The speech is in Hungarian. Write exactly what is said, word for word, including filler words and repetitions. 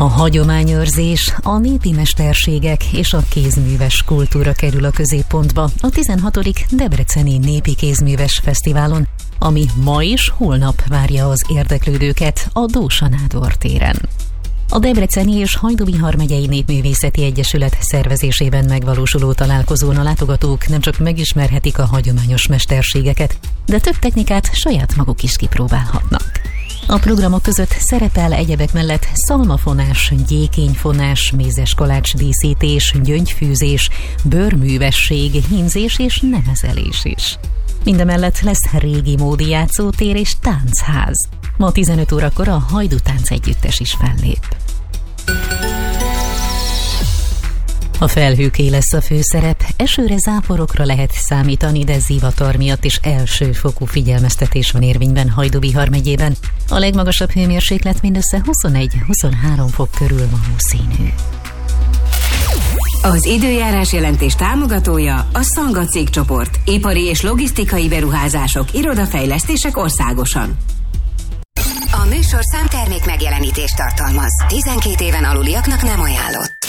A hagyományőrzés, a népi mesterségek és a kézműves kultúra kerül a középpontba a tizenhatodik Debreceni Népi Kézműves Fesztiválon, ami ma és holnap várja az érdeklődőket a Dósa Nádor téren. A Debreceni és Hajdú-Bihar megyei Népművészeti Egyesület szervezésében megvalósuló találkozón a látogatók nem csak megismerhetik a hagyományos mesterségeket, de több technikát saját maguk is kipróbálhatnak. A programok között szerepel egyebek mellett szalmafonás, gyékényfonás, mézes kalács díszítés, gyöngyfűzés, bőrművesség, hímzés és nemezelés is. Mindemellett lesz régi módi játszótér és táncház. Ma tizenöt órakor a Hajdú Tánc Együttes is fellép. A felhőké lesz a főszerep, esőre, záporokra lehet számítani, de zivatar miatt is elsőfokú figyelmeztetés van érvényben Hajdú-Bihar megyében. A legmagasabb hőmérséklet mindössze huszonegy-huszonhárom fok körül valószínű. Az időjárás jelentés támogatója a Szanga cégcsoport, ipari és logisztikai beruházások, irodafejlesztések országosan. A műsorszám termék megjelenítést tartalmaz. tizenkét éven aluliaknak nem ajánlott.